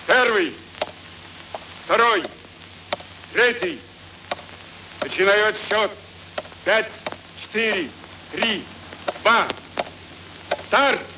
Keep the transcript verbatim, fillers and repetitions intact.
Первый, второй, третий. Начинаю отсчет. Пять, четыре, три, два. Старт!